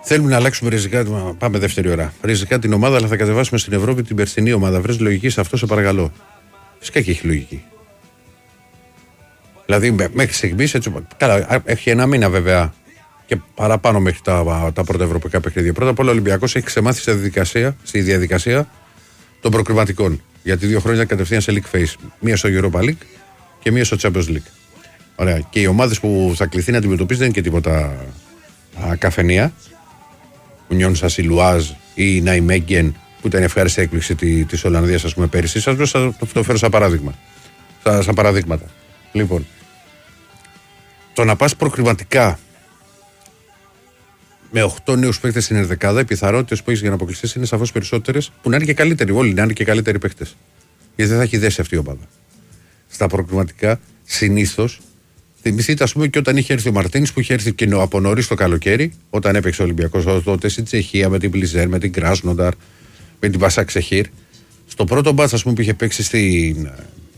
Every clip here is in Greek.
Θέλουμε να αλλάξουμε ριζικά. Πάμε δεύτερη ώρα. Ριζικά την ομάδα, αλλά θα κατεβάσουμε στην Ευρώπη την περσινή ομάδα. Βρες λογική σε αυτό, σε παρακαλώ. Φυσικά και έχει λογική. Δηλαδή, μέχρι στιγμής, έτσι. Καλά, έχει ένα μήνα βέβαια και παραπάνω μέχρι τα πρώτα ευρωπαϊκά παιχνίδια. Πρώτα απ' όλα, ο Ολυμπιακός έχει ξεμάθει στη διαδικασία των προκριματικών. Γιατί 2 χρόνια κατευθείαν σε League Phase. Μία στο Europa League και μία στο Champions League. Ωραία. Και οι ομάδες που θα κληθεί να αντιμετωπίσει δεν είναι και τίποτα καφενεία. Ουνιόν Σασιλουάζ ή Ναϊμέγγεν, που ήταν η ευχάριστη έκπληξη της Ολλανδίας, ας πούμε, πέρυσι. Σας το φέρω σαν παράδειγμα. Σαν παραδείγματα. Λοιπόν, το να πας προκριματικά με 8 νέους παίκτες στην ενδεκάδα, οι πιθανότητες που έχεις για να αποκλειστείς είναι σαφώς περισσότερες, που να είναι και καλύτεροι. Όλοι να είναι και καλύτεροι παίκτες. Γιατί δεν θα έχει δέσει αυτή η ομάδα. Στα προκριματικά, συνήθως, θυμηθείτε, ας πούμε, και όταν είχε έρθει ο Μαρτίνης, που είχε έρθει και από νωρίς το καλοκαίρι, όταν έπαιξε ο Ολυμπιακός τότε στην Τσεχία, με την Πλιζέρ, με την Κράσνονταρ, με την Βασάκ Σεχίρ. Στο πρώτο μπάτς, ας πούμε, που είχε παίξει στην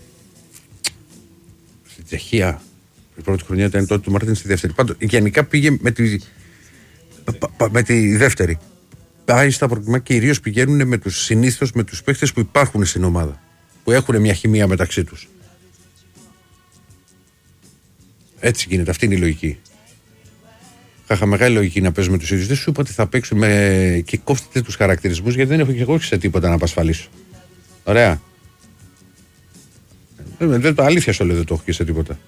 Τσεχία, η πρώτη χρονιά ήταν τότε του Μαρτίνης, στη δεύτερη. Πάντως, γενικά πήγε με τη δεύτερη. Πάει στα προκριματικά, κυρίως πηγαίνουν συνήθως με τους παίκτες που υπάρχουν στην ομάδα, που έχουν μια χημεία μεταξύ τους. Έτσι γίνεται, αυτή είναι η λογική. Είχα μεγάλη λογική να παίζουμε τους ίδιους. Δεν σου είπα ότι θα παίξουμε και κόφτετε τους χαρακτηρισμούς, γιατί δεν έχω και εγώ σε τίποτα να απασφαλίσω. Ωραία. Δεν το αλήθεια σου λέω, δεν το έχω και σε τίποτα.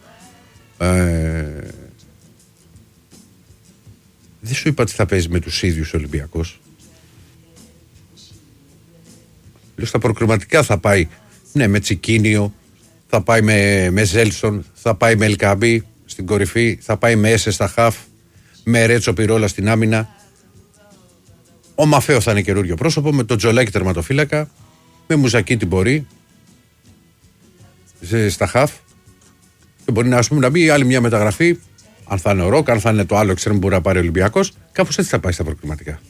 Δεν σου είπα ότι θα παίζει με τους ίδιους Ολυμπιακός. Λέω στα προκριματικά θα πάει, ναι, με Τσικίνιο, θα πάει με Ζέλσον, θα πάει με Ελκαμπή στην κορυφή, θα πάει με Έσε στα χαφ, με Ρέτσο Πυρόλα στην άμυνα. Ο Μαφέο θα είναι καινούριο πρόσωπο, με τον Τζολάκη τερματοφύλακα, με Μουζακί την μπορεί στα χαφ. Και μπορεί να μπει άλλη μια μεταγραφή, αν θα είναι ο Ροκ, αν θα είναι το άλλο εξτρέμ που μπορεί να πάρει ο Ολυμπιακός. Κάπως έτσι θα πάει στα προκριματικά.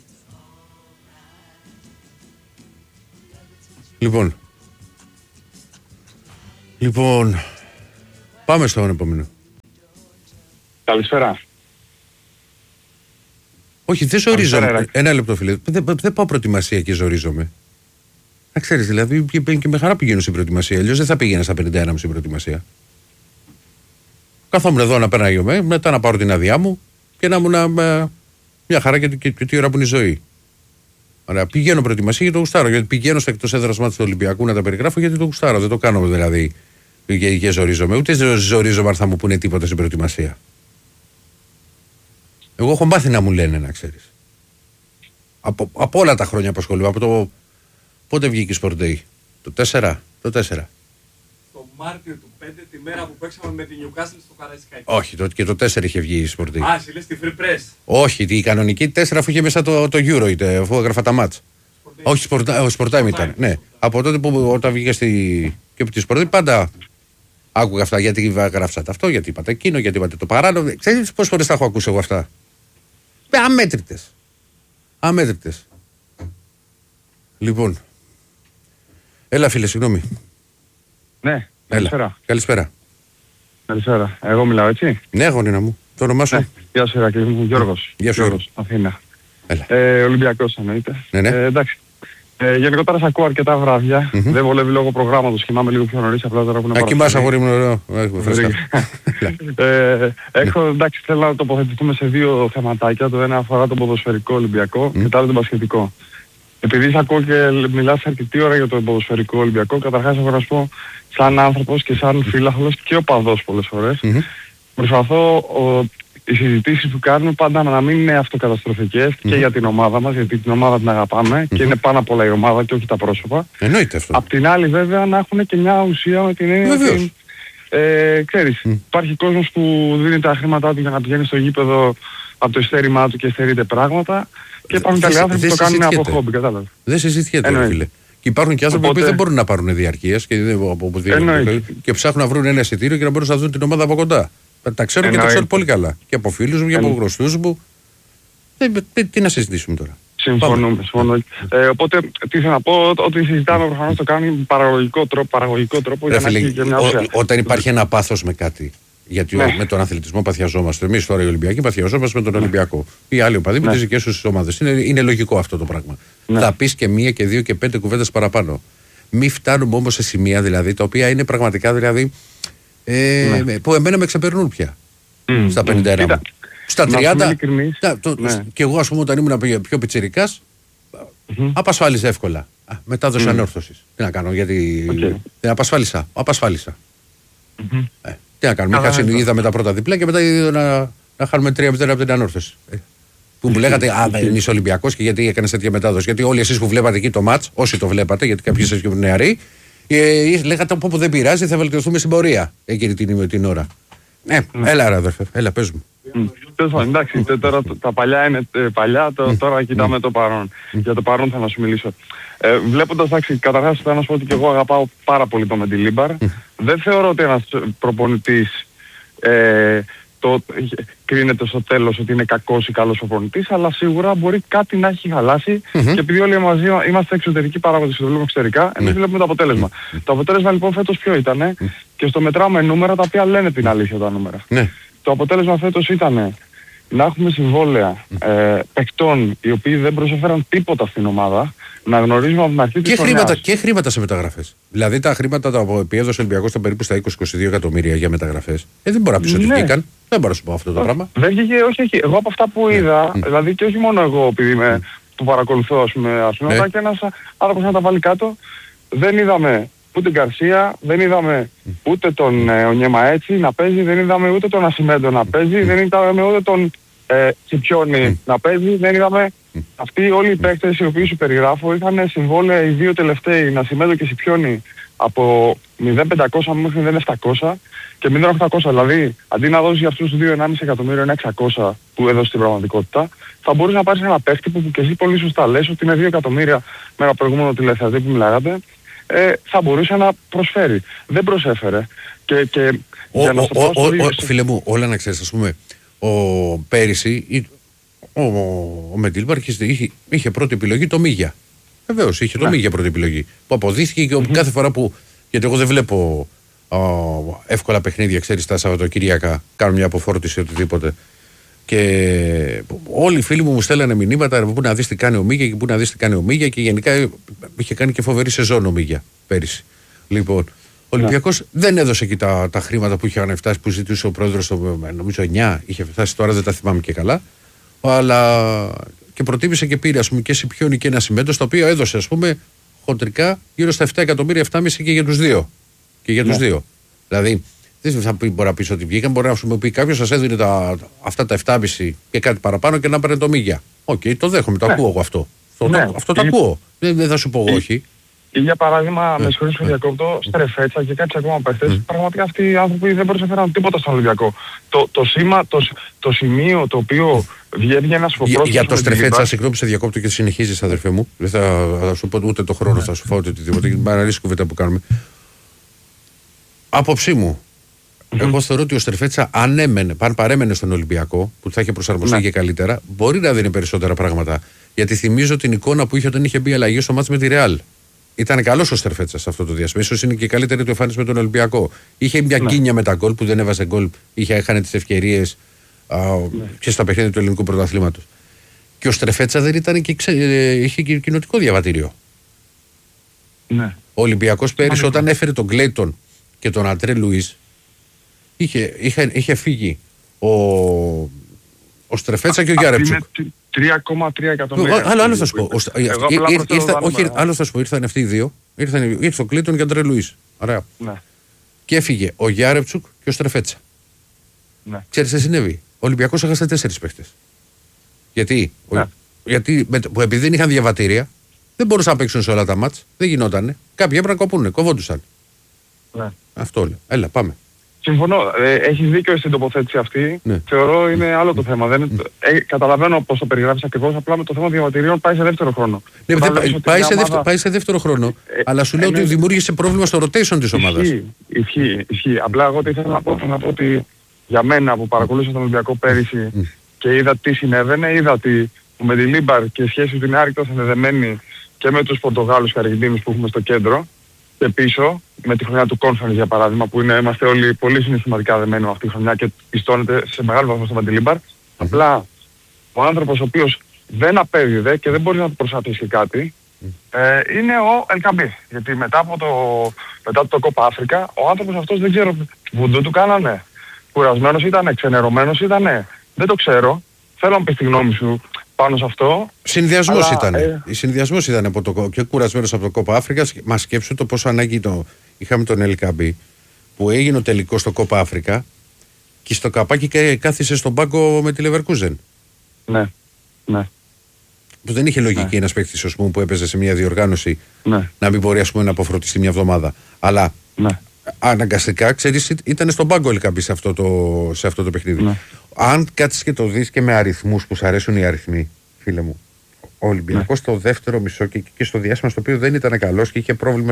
Λοιπόν, πάμε στον επόμενο. Καλησπέρα. Όχι, δεν ζορίζομαι. Ένα λεπτό, φίλε. Δεν πάω προετοιμασία και ζορίζομαι. Να ξέρεις, δηλαδή, και με χαρά πηγαίνω στην προετοιμασία. Αλλιώς δεν θα πήγαινα στα 51 μου στην προετοιμασία. Καθόμουν εδώ να πέρναγε μετά να πάρω την άδειά μου και να ήμουν μια χαρά και τη ώρα που είναι η ζωή. Ωραία, πηγαίνω προετοιμασία γιατί το γουστάρω. Γιατί πηγαίνω στο εκτός έδρας μάτς του Ολυμπιακού να τα περιγράφω γιατί το γουστάρω. Δεν το κάνω δηλαδή και ζορίζομαι. Ούτε ζορίζομαι αν θα μου πούνε τίποτα στην προετοιμασία. Εγώ έχω μάθει να μου λένε, να ξέρεις. Από όλα τα χρόνια που ασχολούμαι. Από το. Πότε βγήκε η Sport Day, το 4. Το Μάρτιο του 5, τη μέρα που παίξαμε με την Newcastle στο Καραϊσκάκι. Όχι, και το 4 είχε βγει η Sport Day. Α, εσύ λες τη Free Press. Όχι, η κανονική 4 αφού είχε μέσα το Euro, αφού έγραφα τα μάτς. Όχι, ο Sport Time ήταν. Ναι. Από τότε που όταν βγήκα και από τη Sport Day πάντα άκουγα αυτά. Γιατί γράψατε αυτό, γιατί είπατε εκείνο, γιατί είπατε το παράνομο. Ξέρεις πόσες φορές τα έχω ακούσει εγώ αυτά. Αμέτρητες. Λοιπόν. Έλα, φίλε, συγγνώμη. Ναι, καλησπέρα. Καλησπέρα. Εγώ μιλάω, έτσι. Ναι, γονίνα μου. Το όνομά σου. Ναι. Γεια σου, Ηρακλή μου. Γιώργος. Γεια σου, Γιώργος. Αθήνα. Έλα. Ολυμπιακός εννοείται. Ναι. Εντάξει. Γενικότερα σε ακούω αρκετά βράδια. Δεν βολεύει λόγω προγράμματος. Κοιμάμαι λίγο πιο νωρίς. Απλά τώρα που είναι κοιμάσαι, αγόρι μου, ωραίο. Εντάξει, θέλω να τοποθετηθούμε σε 2 θεματάκια. Το ένα αφορά τον ποδοσφαιρικό Ολυμπιακό και το άλλο τον μπασκετικό. Επειδή σε ακούω και μιλάς αρκετή ώρα για τον ποδοσφαιρικό Ολυμπιακό, καταρχάς έχω να σου πω σαν άνθρωπος και σαν φίλαθλος και οπαδός πολλές φορές. Προσπαθώ οι συζητήσεις που κάνουμε πάντα να μην είναι αυτοκαταστροφικές και για την ομάδα μας, γιατί την ομάδα την αγαπάμε και είναι πάνω απ' όλα η ομάδα και όχι τα πρόσωπα. Εννοείται αυτό. Απ' την άλλη βέβαια να έχουν και μια ουσία με την έννοια ότι ξέρεις, υπάρχει κόσμος που δίνει τα χρήματά του για να πηγαίνει στο γήπεδο από το ειστέρημά του και στερείται πράγματα. Και υπάρχουν άλλοι άνθρωποι που το κάνουν από χόμπι, κατάλαβε. Δεν συζητιέται, φίλε. Και υπάρχουν και άνθρωποι που δεν μπορούν να πάρουν διαρκείας και ψάχνουν να βρουν ένα εισιτήριο και να μπορούν να δουν την ομάδα από κοντά. Τα ξέρω και τα ξέρω πολύ καλά. Και από φίλους μου και από γνωστούς μου. Τι να συζητήσουμε τώρα. Συμφωνούμε. Οπότε τι θέλω να πω, ότι συζητάμε προφανώς το κάνει με παραγωγικό τρόπο για να έχει και μια ουσία. Όταν υπάρχει ένα πάθος με κάτι, Γιατί με τον αθλητισμό παθιαζόμαστε. Εμείς τώρα οι Ολυμπιακοί παθιαζόμαστε με τον Ολυμπιακό. Οι άλλοι οπαδοί με τις δικές τους ομάδες. Είναι λογικό αυτό το πράγμα. Θα πεις και 1 και 2 και 5 κουβέντες παραπάνω. Μη φτάνουμε όμως σε σημεία δηλαδή τα οποία είναι πραγματικά δηλαδή. Που εμένα με ξεπερνούν πια. Στα 51 μου. Στα 30. Και εγώ, ας πούμε, όταν ήμουν πιο πιτσιρικάς, απασφάλιζα εύκολα. Μετάδοση ανόρθωσης. Τι να κάνω, γιατί. Δεν απασφάλισα. Τι να κάνω, είδαμε τα πρώτα διπλά και μετά να χάνουμε 3-0 από την ανόρθωση. Που μου λέγατε, είσαι Ολυμπιακός και γιατί έκανες τέτοια μετάδοση. Γιατί όλοι εσείς που βλέπατε εκεί το μάτς, όσοι το βλέπατε, γιατί κάποιοι είστε πιο νεαροί, λέγατε από όπου δεν πειράζει, θα βελτιωθούμε στην πορεία εκείνη την ώρα. Έλα, ρε αδερφέ, έλα, πες μου. Εντάξει, τώρα τα παλιά είναι παλιά, τώρα κοιτάμε το παρόν. Για το παρόν θα να σου μιλήσω. Βλέποντας, εντάξει, καταρχάς θα να σου πω ότι και εγώ αγαπάω πάρα πολύ το Μεντιλίμπαρ. Δεν θεωρώ ότι ένας προπονητής κρίνεται στο τέλος ότι είναι κακός ή καλός προπονητής, αλλά σίγουρα μπορεί κάτι να έχει χαλάσει και επειδή όλοι μαζί είμαστε εξωτερικοί παράγοντες και το βλέπουμε εξωτερικά, εμείς βλέπουμε το αποτέλεσμα. Το αποτέλεσμα λοιπόν φέτος ποιο ήτανε, και στο μετράμε νούμερα τα οποία λένε την αλήθεια τα νούμερα. Το αποτέλεσμα φέτος ήταν να έχουμε συμβόλαια παικτών οι οποίοι δεν προσέφεραν τίποτα στην ομάδα, να γνωρίζουμε από την αρχή της χρονιάς. Και χρήματα σε μεταγραφές. Δηλαδή τα χρήματα τα οποία έδωσε ο Ολυμπιακός ήταν περίπου στα 20-22 εκατομμύρια για μεταγραφές. Δεν μπορώ να πεις ότι βγήκαν. Δεν μπορώ να σου πω αυτό το πράγμα. Δεν βγήκε, όχι. Εγώ από αυτά που είδα, δηλαδή και όχι μόνο εγώ επειδή που παρακολουθώ, ας πούμε, όταν και ένας άνθρωπος να τα βάλει κάτω, δεν είδαμε ούτε Γκαρσία, δεν είδαμε ούτε τον Ονιέμα έτσι να παίζει, δεν είδαμε ούτε τον Ασημέντο να παίζει, δεν είδαμε ούτε τον Σιπιόνι να παίζει, δεν είδαμε. Αυτοί όλοι οι παίκτες οι οποίοι σου περιγράφω είχαν συμβόλαια οι δύο τελευταίοι, Ασημέντο και Σιπιόνι, από 0.500 μέχρι 0.700 και 0.800. Δηλαδή, αντί να δώσεις για αυτούς τους 2,5 εκατομμύρια, 1.600 που έδωσε στην πραγματικότητα, θα μπορούσε να πάρεις ένα παίκτη που και εσύ πολύ σωστά λες ότι είναι 2 εκατομμύρια με ένα προηγούμενο τηλεθεατή που μιλάγατε, θα μπορούσε να προσφέρει. Δεν προσέφερε. Φίλε μου, όλα να ξέρεις, ας πούμε, πέρυσι ο Μεντιλίμπαρ είχε πρώτη επιλογή το Μίγια. Βεβαίως, είχε το Μίγια πρώτη επιλογή. Που αποδείχθηκε και κάθε φορά που. Γιατί εγώ δεν βλέπω εύκολα παιχνίδια, ξέρεις, τα Σαββατοκύριακα, κάνω μια αποφόρτιση οτιδήποτε. Και όλοι οι φίλοι μου στέλνανε μηνύματα που να δεις τι κάνει ο Μίγια και που να δεις τι κάνει ο Μίγια και γενικά είχε κάνει και φοβερή σεζόν ο Μίγια πέρυσι. Λοιπόν, ο Ολυμπιακός δεν έδωσε εκεί τα χρήματα που είχαν φτάσει, που ζητούσε ο πρόεδρος, νομίζω 9 είχε φτάσει, τώρα δεν τα θυμάμαι και καλά. Αλλά και προτίμησε και πήρε, ας πούμε, και Σιπιόνι και ένα Ασημέντο, το οποίο έδωσε, ας πούμε, χοντρικά γύρω στα 7 εκατομμύρια, 7,5 και για τους δύο. Και για τους δύο. Δηλαδή, δεν θα μπορεί να πει ότι βγήκαν, μπορεί να σου πει κάποιος σας έδινε αυτά τα 7,5 και κάτι παραπάνω και να παίρνει το Μίγια. Οκ, το δέχομαι, το ακούω εγώ αυτό. Αυτό το ακούω. Δεν θα σου πω εγώ όχι. Ή για παράδειγμα, με συγχωρείς που διακόπτω, Στρεφέτσα και κάποιοι ακόμα παίχτες, πραγματικά αυτοί οι άνθρωποι δεν προσέφεραν τίποτα στον Ολυμπιακό. Το σημείο το οποίο βγαίνει ένας φοβρός. Για το Στρεφέτσα, συγγνώμη σε διακόπτω και συνεχίζεις, αδερφέ μου. Δεν θα σου πω ούτε το χρόνο, θα σου φάω οτιδήποτε. Είναι παραλύση κουβέντα που κάνουμε. Άποψή μου, εγώ θεωρώ ότι ο Στρεφέτσα, αν παρέμενε στον Ολυμπιακό, που θα είχε προσαρμοστεί και καλύτερα, μπορεί να δίνει περισσότερα πράγματα. Γιατί θυμίζω την εικόνα που είχε όταν είχε μπει αλλαγή στο μάτς με τη Ρεάλ. Ήταν καλός ο Στρεφέτσα αυτό το διάστημα. Ίσως είναι και η καλύτερη του εμφάνιση με τον Ολυμπιακό. Είχε μια γκίνια με τα γκολ που δεν έβαζε γκολ. Είχαν τις ευκαιρίες και στα παιχνίδια του ελληνικού πρωταθλήματος. Και ο Στρεφέτσα δεν ήταν και είχε και κοινοτικό διαβατήριο. Ναι. Ο Ολυμπιακός πέρυσι όταν έφερε τον Κλέιτον και τον Αντρέ Λουίς, είχε φύγει ο Στρεφέτσα και ο Γιάρεμτσουκ. 3,3 εκατομμύρια. Άλλο θα σου πω. Άλλο θα σου πω. Ήρθαν αυτοί οι δύο. Ήρθε ο Κλέιτον και ο Αντρέ Λουίς. Ωραία. Και έφυγε ο Γιάρεμτσουκ και ο Στρεφέτσα. Ξέρεις τι συνέβη? Ο Ολυμπιακός έχασε 4 παίχτες. Γιατί επειδή δεν είχαν διαβατήρια, δεν μπορούσαν να παίξουν σε όλα τα μάτς. Δεν γινότανε. Κάποιοι έπρεπε να κοπούν, κοβόντουσαν. Αυτό λέω. Έλα, πάμε. Συμφωνώ. Έχεις δίκιο στην τοποθέτηση αυτή. Θεωρώ είναι άλλο το θέμα. Καταλαβαίνω πώς το περιγράφεις ακριβώς. Απλά με το θέμα διαβατηρίων πάει σε δεύτερο χρόνο. Πάει σε δεύτερο χρόνο. Αλλά σου λέω ότι δημιούργησε πρόβλημα στο rotation της ομάδας. Ισχύει. Απλά εγώ τι ήθελα να πω ότι για μένα που παρακολούθησα τον Ολυμπιακό πέρυσι και είδα τι συνέβαινε, είδα ότι ο Μεντιλίμπαρ και η σχέση του είναι άρρηκτα συνδεδεμένη και με τους Πορτογάλους και Αργεντίνους που έχουμε στο κέντρο. και πίσω, με τη χρονιά του Conference για παράδειγμα, που είμαστε όλοι πολύ συναισθηματικά δεμένοι με αυτή τη χρονιά και πιστώνεται σε μεγάλο βαθμό στο Μαντιλίμπαρ. Απλά ο άνθρωπος ο οποίος δεν απέδιδε και δεν μπορεί να του προστατήσει κάτι, είναι ο Ελκαμπή. Γιατί μετά το Κόπα Αφρικα, ο άνθρωπος αυτός δεν ξέρω, βουντού του κάνανε, κουρασμένος ήτανε, ξενερωμένος ήτανε, δεν το ξέρω. Θέλω να πεις τη γνώμη σου πάνω σε αυτό. Συνδυασμός ήταν. Συνδυασμός ήταν από και κουρασμένος από το Κόπα Αφρικα. Μα σκέψου το πόσο ανάγκη είχαμε τον Ελκαμπή που έγινε ο τελικός στο Κόπα Αφρικα και στο καπάκι κάθισε στον πάγκο με τη Λεβερκούζεν. Ναι, ναι. Που δεν είχε λογική ένας παίκτης που έπαιζε σε μια διοργάνωση να μην μπορεί να αποφροντιστεί μια εβδομάδα. Αλλά αναγκαστικά, ξέρεις, ήταν στον πάγκο Ελκαμπή σε αυτό το παιχνίδι. Ναι. Αν κάτσεις και το δεις και με αριθμούς που σου αρέσουν οι αριθμοί, φίλε μου, ο Ολυμπιακός στο δεύτερο μισό και στο διάστημα στο οποίο δεν ήταν καλός και είχε πρόβλημα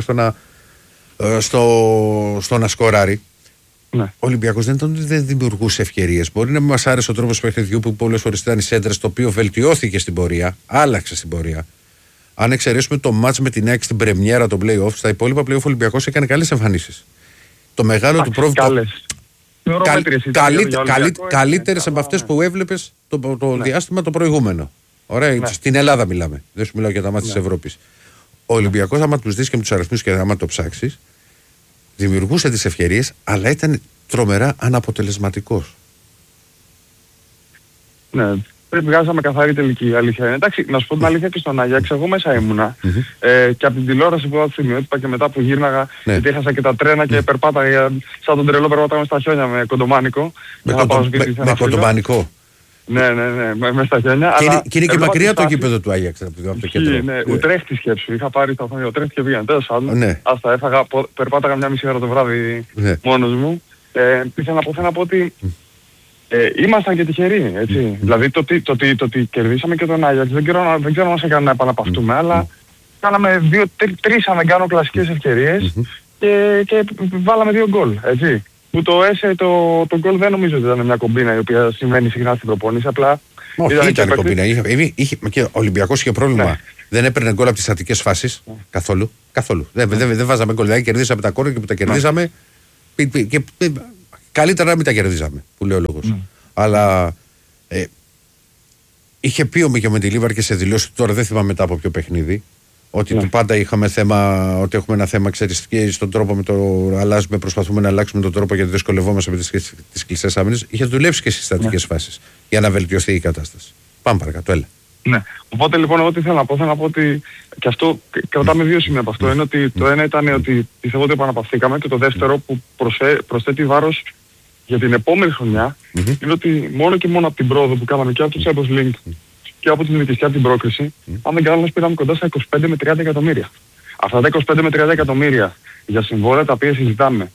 στο να σκοράρει. Ναι. Ο Ολυμπιακός δεν δημιουργούσε ευκαιρίες. Μπορεί να μην μας άρεσε ο τρόπος παιχνιδιού που πολλές φορές ήταν οι σέντρες, το οποίο βελτιώθηκε στην πορεία, άλλαξε στην πορεία. Αν εξαιρέσουμε το μάτς με την ΑΕΚ στην πρεμιέρα των play-off, στα υπόλοιπα play-off ο Ολυμπιακός έκανε καλές εμφανίσεις. Το μεγάλο του πρόβλημα. Καλύτερες από αυτές που έβλεπες το διάστημα το προηγούμενο. Ωραία, στην Ελλάδα μιλάμε. Δεν σου μιλάω για τα μάτια της Ευρώπης. Ο Ολυμπιακός, άμα τους δεις και με τους αριθμούς και άμα το ψάξεις, δημιουργούσε τις ευκαιρίες, αλλά ήταν τρομερά αναποτελεσματικός. Ναι, βγάζαμε καθαρή τελική, αλήθεια. Εντάξει, να σου πω την αλήθεια, και στον Άγιαξ, εγώ μέσα ήμουνα. Και από την τηλεόραση που είδα το σημειότυπα και μετά που γύρναγα, γιατί έχασα και τα τρένα και περπάταγα σαν τον τρελό, περπάταγα στα χιόνια με κοντομάνικο. Με κοντομάνικο. Ναι, μέσα στα χιόνια. Και είναι και μακριά το γήπεδο του Άγιαξ από το κέντρο. Ναι, Ουτρέχτη σκέψου. Είχα πάρει τα φωνή Ουτρέχτη και πήγαν. Τέλος πάντων. Άστα, έφαγα, περπάταγα μια μισή ώρα το βράδυ μόνος μου. Ήθελα να πω ότι ήμασταν και τυχεροί, έτσι. Δηλαδή το ότι κερδίσαμε και τον Άγιαξ, δεν ξέρω αν μας έκανε να επαναπαυτούμε, αλλά κάναμε 2-3, αν δεν κάνω, κλασικές ευκαιρίες και βάλαμε 2 γκολ, έτσι. Που το ΕΣΕ, το γκολ δεν νομίζω ότι ήταν μια κομπίνα η οποία συμβαίνει συχνά στην προπόνηση, απλά... Όχι, ήταν κομπίνα. Και ο Ολυμπιακός είχε πρόβλημα. Δεν έπαιρνε γκολ από τις στατικές φάσεις. Καθόλου. Δεν βάζαμε γκολ. Δηλαδή κερδίσαμε τα κόρνερ και που τα κερδίσαμε. Καλύτερα να μην τα κερδίζαμε, που λέει ο λόγος. Αλλά είχε πει ο Μεντιλίβαρ και σε δηλώσει τώρα, δεν θυμάμαι μετά από ποιο παιχνίδι, ότι πάντα είχαμε θέμα, ότι έχουμε ένα θέμα, ξέρεις, και στον τρόπο με το αλλάζουμε, προσπαθούμε να αλλάξουμε τον τρόπο γιατί δυσκολευόμαστε με τις κλειστές άμυνες. Είχε δουλέψει και στις στατικές φάσεις για να βελτιωθεί η κατάσταση. Πάμε παρακάτω, έλα. Ναι. Οπότε λοιπόν, εγώ τι θέλω να πω ότι και αυτό κρατάμε 2 σημεία από αυτό. Είναι ότι το ένα ήταν ότι πιστεύω ότι επαναπαυθήκαμε, και το δεύτερο που προσθέτει βάρος για την επόμενη χρονιά είναι ότι μόνο και μόνο από την πρόοδο που κάναμε και από το Champions League και από την νίκη και από την πρόκριση, αν δεν κάνω λάθος, πήραμε κοντά στα 25 με 30 εκατομμύρια. Αυτά τα 25 με 30 εκατομμύρια για συμβόλαια τα οποία συζητάμε,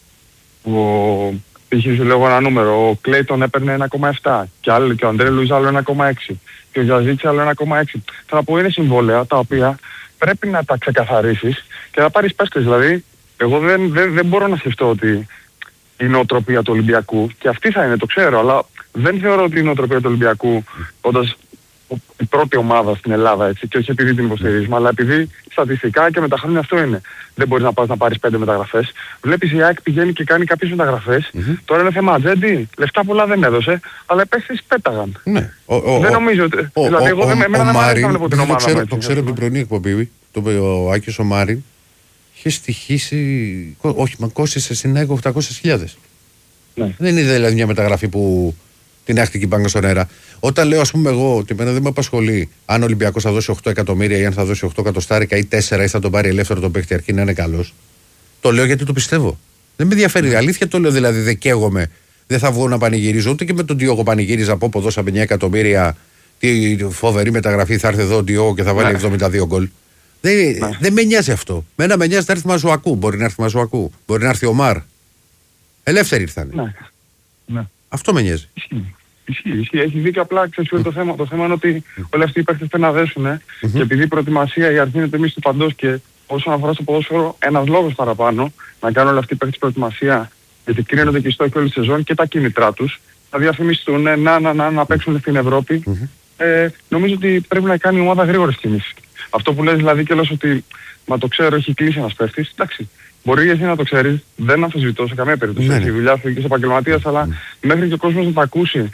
είχε λέω ένα νούμερο, ο Κλέιτον έπαιρνε 1,7 και ο Αντρέ Λουίζ άλλο 1,6 και ο Γιαζίτσι άλλο 1,6. Θα να πω, είναι συμβόλαια τα οποία πρέπει να τα ξεκαθαρίσεις και να πάρεις παίκτες. Δηλαδή, εγώ δεν μπορώ να σκεφτώ ότι η νοοτροπία του Ολυμπιακού, και αυτή θα είναι, το ξέρω, αλλά δεν θεωρώ ότι η νοοτροπία του Ολυμπιακού, όντας η πρώτη ομάδα στην Ελλάδα, έτσι, και όχι επειδή την υποστηρίζουμε, αλλά επειδή στατιστικά και με τα χρόνια αυτό είναι. Δεν μπορείς να πας να πάρεις 5 μεταγραφές. Βλέπεις η ΑΕΚ πηγαίνει και κάνει κάποιες μεταγραφές. Τώρα είναι θέμα ατζέντη, λεφτά πολλά δεν έδωσε, αλλά οι παίκτες πέταγαν. Ναι. Δεν νομίζω ότι... Δηλαδή εγώ δεν με βλέπω την ομάδα μου. Το ξέρω από την πρωινή εκπομπή, ο Άκης ο Μάριν είχε στοιχήσει, όχι, μα κόστησε στην ΑΕΚ 800.000. Δεν είναι δηλαδή μια μεταγραφή που την άχτηκε η μπάνκα στον αέρα. Όταν λέω, ας πούμε, εγώ ότι εμένα δεν με απασχολεί αν ο Ολυμπιακός θα δώσει 8 εκατομμύρια ή αν θα δώσει 8 εκατοστάρικα ή 4 ή θα τον πάρει ελεύθερο τον παίκτη αρκεί να είναι καλός. Το λέω γιατί το πιστεύω. Δεν με ενδιαφέρει. Η αλήθεια το λέω, δηλαδή δεν καίγομαι. Δεν θα βγω να πανηγυρίζω. Ούτε και με τον Διόγο πανηγύριζα από όπου δώσαμε 9 εκατομμύρια. Τι φοβερή μεταγραφή, θα έρθει εδώ ο Διόγο και θα βάλει 72 γκολ. Δεν με νοιάζει αυτό. Μένα με νοιάζει να έρθει Μαζουακού. Μπορεί να έρθει Μαζουακού. Μπορεί να έρθει ο Μάρ. Ελεύθεροι ήρθανε. Αυτό με νοιάζει. Ισχύει. Έχει δίκιο, απλά ξέρεις το θέμα. Το θέμα είναι ότι όλοι αυτοί οι παίκτες πρέπει να δέσουν και επειδή η προετοιμασία, η αρχή είναι το εμείς του παντός, και όσον αφορά στο ποδόσφαιρο, ένας λόγος παραπάνω να κάνουν όλοι αυτοί οι παίκτες προετοιμασία, γιατί κρίνονται και οι στόχοι όλη τη σεζόν και τα κίνητρά τους, να διαφημιστούν, να παίξουν στην Ευρώπη. Νομίζω ότι πρέπει να κάνει η ομάδα γρήγορες κινήσεις. Αυτό που λες δηλαδή και λες ότι μα το ξέρω, έχει κλείσει ένας παίχτης, εντάξει. Μπορεί εσύ να το ξέρεις, δεν αμφισβητώ σε καμία περίπτωση. Ναι, ναι. Η δουλειά σου είσαι επαγγελματίας, αλλά μέχρι και ο κόσμος να τα ακούσει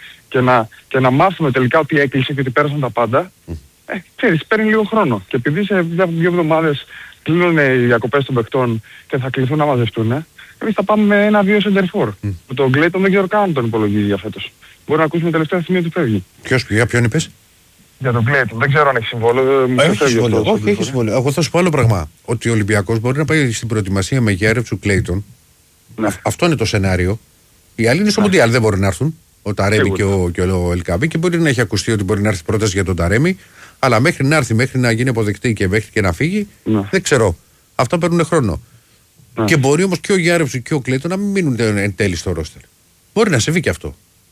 και να μάθουμε τελικά ότι έκλεισε και ότι πέρασαν τα πάντα, ξέρεις, παίρνει λίγο χρόνο. Και επειδή σε 2 εβδομάδες κλείνουν οι διακοπές των παιχτών και θα κληθούν να μαζευτούν, εμείς θα πάμε με 1-2 σεντερφόρ. Τον Κλέιτον δεν ξέρω καν αν τον υπολογίζει για φέτος. Μπορεί να ακούσουμε τελευταία στιγμή ότι φεύγει. Για ποιον είπες? Για τον Κλέιτον. Δεν ξέρω αν έχει συμβόλαιο. Όχι, έχει συμβόλαιο. Εγώ θα σου πω άλλο πράγμα. Ότι ο Ολυμπιακός μπορεί να πάει στην προετοιμασία με γέρευση του Κλέιτον. Ναι. Αυτό είναι το σενάριο. Οι άλλοι είναι στο Μουντιάλ, δεν μπορεί να έρθουν. Ο Ταρέμι και ο Ελκαμπή. Και μπορεί να έχει ακουστεί ότι μπορεί να έρθει πρόταση για τον Ταρέμι. Αλλά μέχρι να έρθει, μέχρι να γίνει αποδεκτή και μέχρι και να φύγει, δεν ξέρω. Αυτά παίρνουν χρόνο. Και μπορεί όμως και ο Γιάρεψου και ο Κλέιτον να μην μείνουν εν τέλει στο ρόστερ. Μπορεί να συμβεί και αυτό.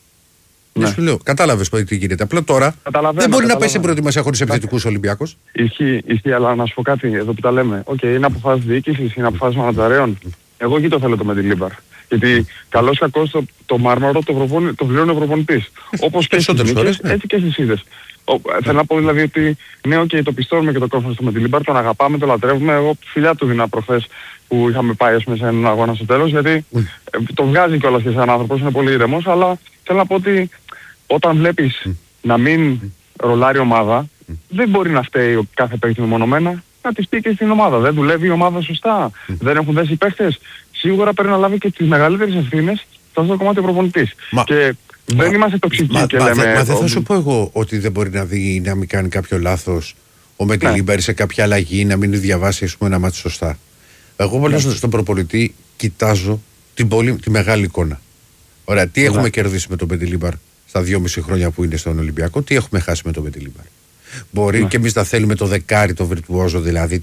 Ναι. Σου λέω, κατάλαβες τι γίνεται. Απλά τώρα δεν μπορεί να πάει στην προετοιμασία χωρίς επιθετικούς Ολυμπιακός. Ισχύει, αλλά να σου πω κάτι εδώ που τα λέμε. Είναι αποφάσεις διοίκησης, είναι αποφάσεις μανατζαρέων. Εγώ εκεί το θέλω το Μεντιλίμπαρ. Γιατί καλώς κακώς το μάρμαρο το πληρώνει ο προπονητής. Όπως και στις νίκες, έτσι και στις είδες. Θέλω να πω δηλαδή ότι ναι, το πιστώνουμε και το κόφο στο Μεντιλίμπαρ, τον αγαπάμε, τον λατρεύουμε. Εγώ φιλιά του δίνα προχθές που είχαμε πάει σε έναν αγώνα στο τέλος, γιατί το βγάζει κιόλας και σαν άνθρωπος, είναι πολύ ήρεμος, αλλά θέλω να πω ότι όταν βλέπεις να μην ρολάρει ομάδα, δεν μπορεί να φταίει ο κάθε παίκτη μεμονωμένα, να της πει και στην ομάδα. Δεν δουλεύει η ομάδα σωστά, δεν έχουν δέσει οι παίκτες. Σίγουρα πρέπει να λάβει και τις μεγαλύτερες ευθύνες στο αυτό το κομμάτι ο προπονητής. Και δεν είμαστε τοξικοί και λέμε... Μα δεν θα σου πω εγώ ότι δεν μπορεί να δει ή να μην κάνει κάποιο λάθος ο Μεντιλίμπαρ σε κάποια αλλαγή, να μην διαβάσει ένα μάτι σωστά. Εγώ πολλές στον προπονητή κοιτάζω τη μεγάλη εικόνα. Ωραία, τι έχουμε κερδίσει με τον Μεντιλίμπαρ στα 2,5 χρόνια που είναι στον Ολυμπιακό, τι έχουμε χάσει με τον Μεντιλίμπαρ. Μπορεί και εμείς να θέλουμε το δεκάρι, το βιρτουόζο, δηλαδή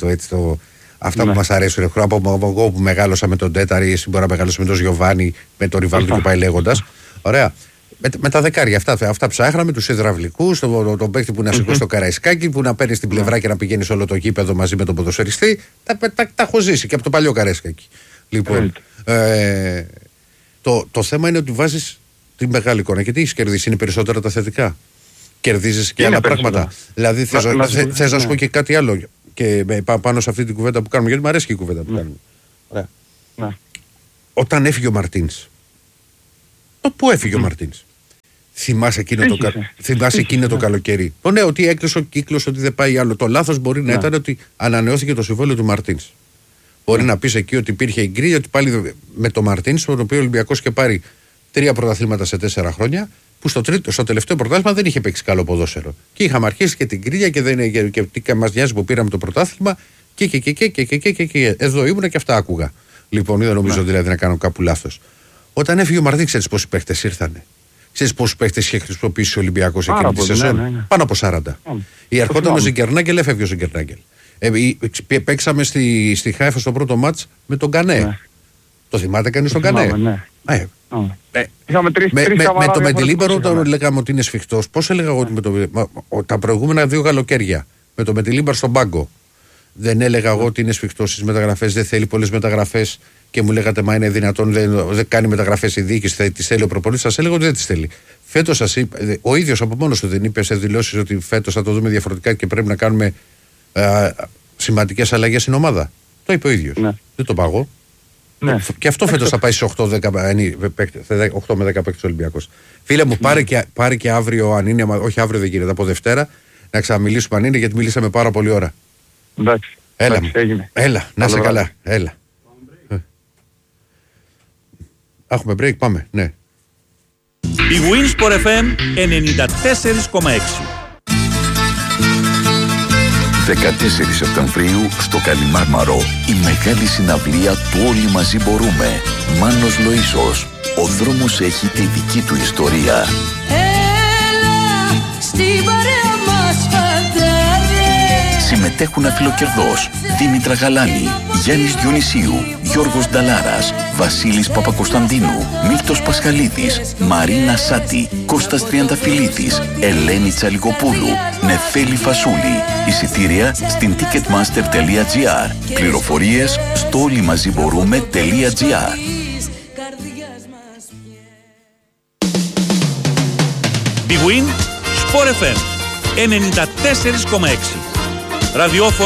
αυτά που μας αρέσουν. Από εγώ που μεγάλωσα με τον Τέταρη, εσύ μπορεί να μεγαλώσει με τον Γιωβάνι, με τον Ριβάλντο και πάει λέγοντας. Ωραία. Με τα δεκάρια αυτά ψάχναμε, τους υδραυλικούς, τον παίκτη που να σηκώσει το Καραϊσκάκι, που να παίρνει στην πλευρά και να πηγαίνει σε όλο το γήπεδο μαζί με τον ποδοσφαιριστή. Τα έχω ζήσει και από το παλιό Καραϊσκάκι. Λοιπόν, το θέμα είναι ότι βάζεις τη μεγάλη εικόνα. Και τι έχεις κερδίσει, είναι περισσότερα τα θετικά. Κερδίζεις και άλλα πράγματα. Δηλαδή θες να σου πω και κάτι άλλο. Και πάνω σε αυτή την κουβέντα που κάνουμε, γιατί μου αρέσει και η κουβέντα που κάνουμε. Ωραία. Όταν έφυγε ο Μαρτίνς. Πού έφυγε ο Μαρτίνς? Θυμάσαι εκείνο το καλοκαίρι. Ναι, ότι έκλεισε ο κύκλος, ότι δεν πάει άλλο. Το λάθος μπορεί να ήταν ότι ανανεώθηκε το συμβόλαιο του Μαρτίνς. Μπορεί να πεις εκεί ότι υπήρχε εγκρίνεια, ότι πάλι με το Μαρτίνς, τον οποίο ο Ολυμπιακός είχε πάρει 3 πρωταθλήματα σε 4 χρόνια, που στο τελευταίο πρωτάθλημα δεν είχε παίξει καλό ποδόσφαιρο. Και είχαμε αρχίσει και την κρίνια και τι μας νοιάζει που πήραμε το πρωτάθλημα και εδώ ήμουνα και αυτά άκουγα. Λοιπόν, δεν νομίζω δηλαδή να κάνω κάπου λάθος. Όταν έφυγε ο Μαρτίν, ξέρεις πόσοι παίχτες ήρθανε? Ξέρεις πόσους παίχτες είχε χρησιμοποιήσει ο Ολυμπιακός εκείνη τη σεζόν? Πάνω από 40. Ερχόταν ο Ζιγκερνάγκελ, έφευγε ο Ζιγκερνάγκελ. Παίξαμε στη Χάιφα στο πρώτο μάτς με τον Κανέ. Το θυμάται κανείς τον Κανέ? Με το Μεντιλίμπαρο όταν λέγαμε ότι είναι σφιχτός, πώς έλεγα εγώ ότι τα προηγούμενα 2 καλοκαίρια με το Μεντιλίμπαρ στον πάγκο, δεν έλεγα εγώ ότι είναι σφιχτός στις μεταγραφές, δεν θέλει πολλές μεταγραφές? Και μου λέγατε, μα είναι δυνατόν, δεν κάνει μεταγραφές η διοίκηση, τις θέλει ο προπονητής? Σας έλεγα ότι δεν τις θέλει. Φέτος σας είπε, ο ίδιος από μόνος του δεν είπε σε δηλώσεις ότι φέτος θα το δούμε διαφορετικά και πρέπει να κάνουμε σημαντικές αλλαγές στην ομάδα? Το είπε ο ίδιος. Δεν το πάγω. Και αυτό φέτος θα πάει σε 8 με 10 παίκτες Ολυμπιακός. Φίλε μου, πάρε και αύριο, αν είναι, όχι αύριο δεν γίνεται, από Δευτέρα, να ξαναμιλήσουμε αν είναι, γιατί μιλήσαμε πάρα πολύ ώρα. Εντάξει. Έλα, να είσαι καλά. Έλα. Έχουμε break, πάμε, ναι. Η Winsport FM 94,6. 14 Σεπτεμβρίου στο Καλιμάρμαρο, η μεγάλη συναυλία του Όλοι Μαζί Μπορούμε. Μάνος Λοΐσος. Ο δρόμος έχει τη δική του ιστορία. Έλα στην παρέα μας φαντάρε. Συμμετέχουν Αφιλοκερδός, Δήμητρα Γαλάνη, Γιάννης Διονυσίου, Γιώργος Νταλάρας, Βασίλης Παπακοσταντίνου, Μίλτος Πασχαλίδης, Μαρίνα Σάτη, Κώστας Τριανταφυλλίδης, Ελένη Τσαλικοπούλου, Νεφέλη Φασούλη. Εισιτήρια στην ticketmaster.gr. Πληροφορίες στο όλοιμαζιμπορούμε.gr. Big Win Sport FM 94,6. ραδιόφωνο